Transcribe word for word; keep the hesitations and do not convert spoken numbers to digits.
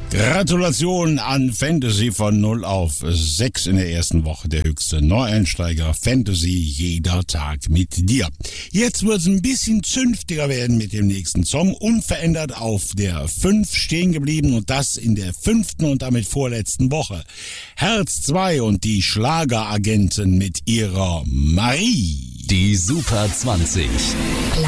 Gratulation an Fantasy von null auf sechs in der ersten Woche. Der höchste Neueinsteiger Fantasy jeder Tag mit dir. Jetzt wird es ein bisschen zünftiger werden mit dem nächsten Song. Unverändert auf der fünf stehen geblieben und das in der fünften und damit vorletzten Woche. Herz zwei und die Schlageragenten mit ihrer Marie. Die Super zwanzig.